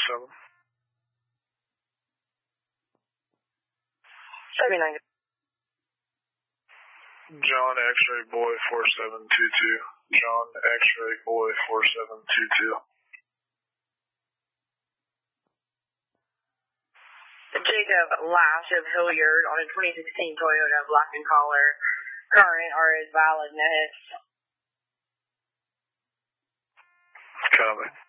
47. 79. John X-Ray Boy 4722. John X-Ray Boy 4722. Jacob Lash of Hilliard on a 2016 Toyota black and color. Current are as valid, no hits. Coming.